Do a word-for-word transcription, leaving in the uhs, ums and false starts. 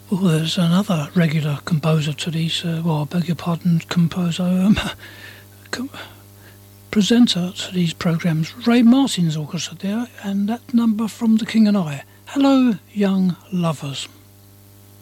Oh, there's another regular composer to these, uh, well, I beg your pardon, composer, um, com- presenter to these programmes, Ray Martin's orchestra there, and that number from The King and I. Hello, young lovers.